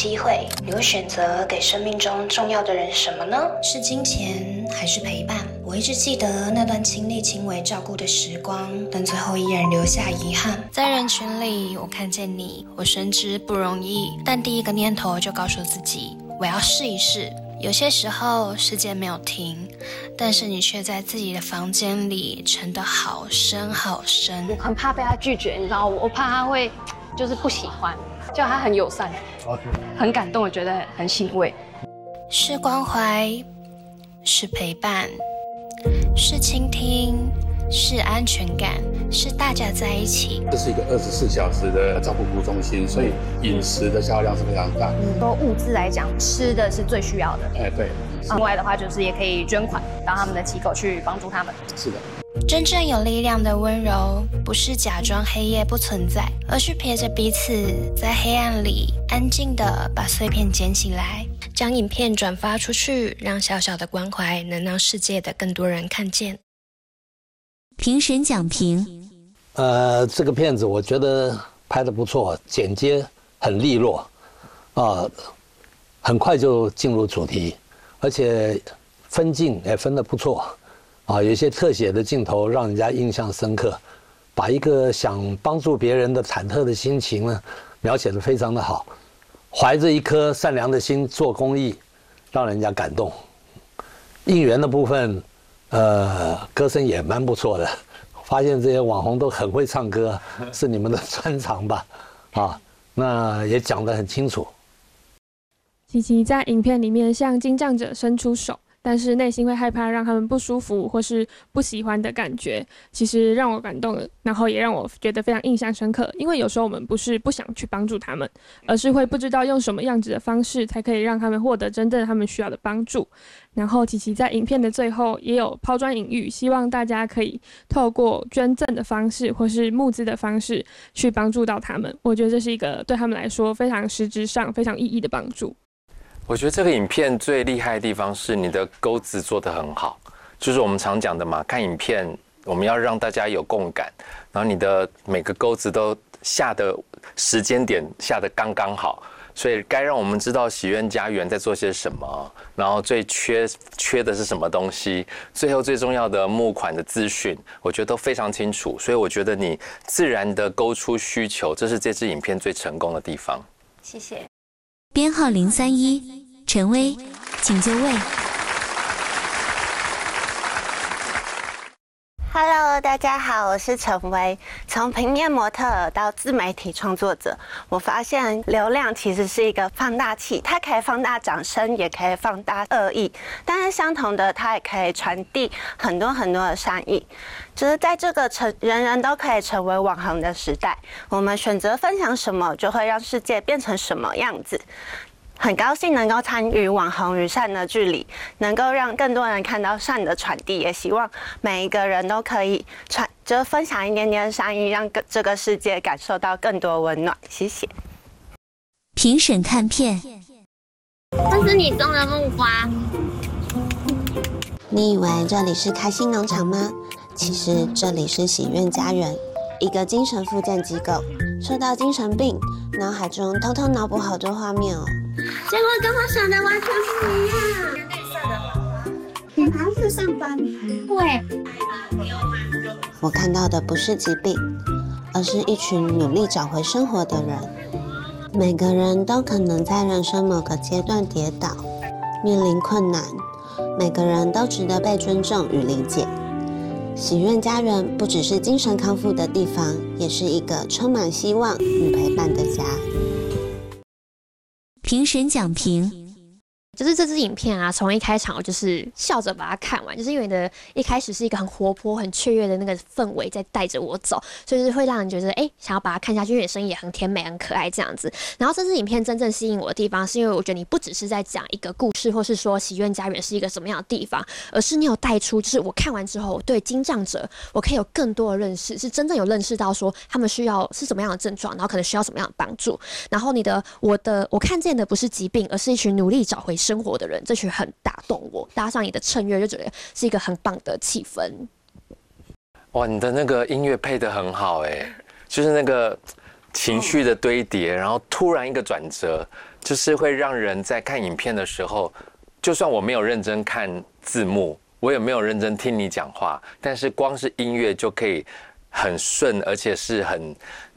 机会，你会选择给生命中重要的人什么呢？是金钱还是陪伴？我一直记得那段亲力亲为照顾的时光，但最后依然留下遗憾。在人群里，我看见你，我深知不容易，但第一个念头就告诉自己，我要试一试。有些时候世界没有停，但是你却在自己的房间里沉得好深好深。 我很怕被他拒绝，你知道，我怕他会就是不喜欢，就他很友善，很感动，我觉得很欣慰。 是关怀，是陪伴，是倾听，是安全感，是大家在一起。 这是一个24小时的照顾服务中心，所以饮食的消耗量是非常大。 说物资来讲，吃的是最需要的。 对。 另外的话，就是也可以捐款到他们的机构去帮助他们。 是的。 真正有力量的温柔，不是假装黑夜不存在，而是陪着彼此在黑暗里安静地把碎片捡起来，将影片转发出去，让小小的关怀能让世界的更多人看见。 评审讲评。 这个片子我觉得拍得不错，剪接很利落，很快就进入主题，而且分镜也分得不错，有一些特写的镜头让人家印象深刻，把一个想帮助别人的忐忑的心情呢描写得非常的好，怀着一颗善良的心做公益，让人家感动。应援的部分，歌声也蛮不错的。发现这些网红都很会唱歌，是你们的专长吧？那也讲得很清楚。 琪琪在影片里面向精障者伸出手，但是内心会害怕让他们不舒服或是不喜欢的感觉，其实让我感动了，然后也让我觉得非常印象深刻。因为有时候我们不是不想去帮助他们，而是会不知道用什么样子的方式才可以让他们获得真正他们需要的帮助。然后琪琪在影片的最后也有抛砖引玉，希望大家可以透过捐赠的方式或是募资的方式去帮助到他们。我觉得这是一个对他们来说非常实质上非常意义的帮助。 我觉得这个影片最厉害的地方是你的钩子做得很好，就是我们常讲的嘛，看影片我们要让大家有共感，然后你的每个钩子都下的时间点下得刚刚好，所以该让我们知道喜苑家园在做些什么，然后最缺的是什么东西，最后最重要的募款的资讯，我觉得都非常清楚，所以我觉得你自然的勾出需求，这是这支影片最成功的地方。 谢谢。 编号031，陈薇，请就位。 Hello， 大家好，我是陈薇。从平面模特儿到自媒体创作者，我发现流量其实是一个放大器，它可以放大掌声，也可以放大恶意。但是相同的，它也可以传递很多很多的善意。就是在这个人人都可以成为网红的时代，我们选择分享什么，就会让世界变成什么样子。很高兴能够参与网红与善的距离，能够让更多人看到善的传递，也希望每一个人都可以就分享一点点善意，让这个世界感受到更多温暖。谢谢。 评审看片。 这是你种的木瓜。 你以为这里是开心农场吗？其实这里是喜苑家园，一个精神复健机构。说到精神病，脑海中偷偷脑补好多画面哦。 结果跟我想的完全不一样。跟你算的吗？你还要去上班？对。 我看到的不是疾病，而是一群努力找回生活的人。每个人都可能在人生某个阶段跌倒，面临困难。每个人都值得被尊重与理解。喜苑家园不只是精神康复的地方，也是一个充满希望与陪伴的家。 评审讲评。 就是这支影片啊，从一开场我就是笑着把它看完，就是因为呢一开始是一个很活泼、很雀跃的那个氛围在带着我走，所以就是会让人觉得想要把它看下去，因为声音也很甜美、很可爱这样子。然后这支影片真正吸引我的地方，是因为我觉得你不只是在讲一个故事，或是说喜苑家园是一个什么样的地方，而是你有带出，就是我看完之后，我对精障者我可以有更多的认识，是真正有认识到说他们需要是什么样的症状，然后可能需要什么样的帮助。然后我看见的不是疾病，而是一群努力找回生活的人，这群很打动我，搭上你的衬乐，就觉得是一个很棒的气氛。 哇，你的那个音乐配得很好就是那个情绪的堆叠，然后突然一个转折， 就是会让人在看影片的时候，就算我没有认真看字幕，我也没有认真听你讲话，但是光是音乐就可以很顺，而且是很